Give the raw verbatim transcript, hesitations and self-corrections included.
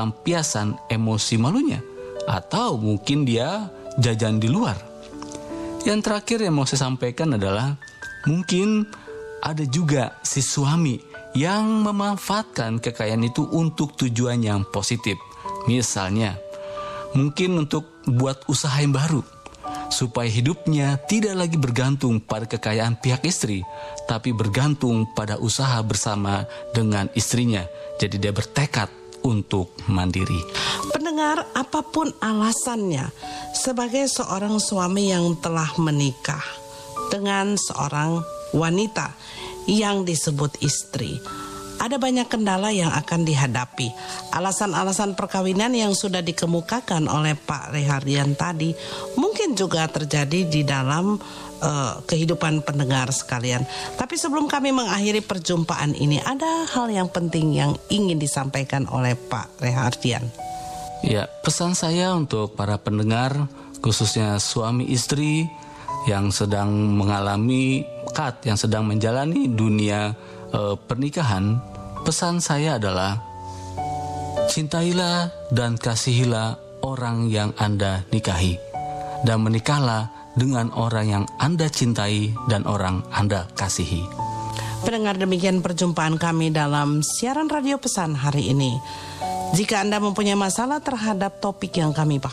pelampiasan emosi malunya, atau mungkin dia jajan di luar. Yang terakhir yang mau saya sampaikan adalah mungkin ada juga si suami yang memanfaatkan kekayaan itu untuk tujuan yang positif. Misalnya, mungkin untuk buat usaha yang baru, supaya hidupnya tidak lagi bergantung pada kekayaan pihak istri, tapi bergantung pada usaha bersama dengan istrinya. Jadi dia bertekad untuk mandiri. Pendengar, apapun alasannya, sebagai seorang suami yang telah menikah dengan seorang wanita yang disebut istri, ada banyak kendala yang akan dihadapi. Alasan-alasan perkawinan yang sudah dikemukakan oleh Pak Rehardian tadi mungkin juga terjadi di dalam uh, kehidupan pendengar sekalian. Tapi sebelum kami mengakhiri perjumpaan ini, ada hal yang penting yang ingin disampaikan oleh Pak Rehardian. Ya, pesan saya untuk para pendengar, khususnya suami istri yang sedang mengalami kat, yang sedang menjalani dunia e, pernikahan, pesan saya adalah cintailah dan kasihilah orang yang Anda nikahi, dan menikahlah dengan orang yang Anda cintai dan orang Anda kasihi. Pendengar, demikian perjumpaan kami dalam siaran radio pesan hari ini. Jika Anda mempunyai masalah terhadap topik yang kami bahas,